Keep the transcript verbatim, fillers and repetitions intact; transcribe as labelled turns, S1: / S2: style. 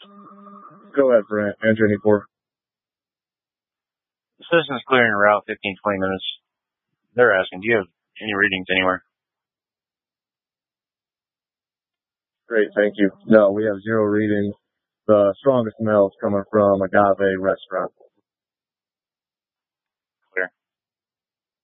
S1: Go ahead, for Andrew eighty-four.
S2: The citizen's clearing a route fifteen, twenty minutes. They're asking, do you have any readings anywhere?
S1: Great, thank you. No, we have zero readings. The strongest smell is coming from Agave Restaurant.